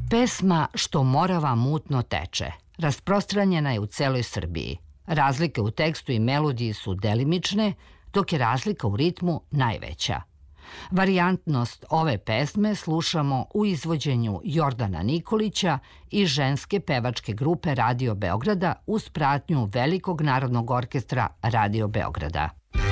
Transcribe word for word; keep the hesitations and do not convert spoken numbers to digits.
Pesma Što Morava mutno teče rasprostranjena je u celoj Srbiji. Razlike u tekstu i melodiji su delimične, dok je razlika u ritmu najveća. Varijantnost ove pesme slušamo u izvođenju Jordana Nikolića i ženske pevačke grupe Radio Beograda uz pratnju Velikog narodnog orkestra Radio Beograda.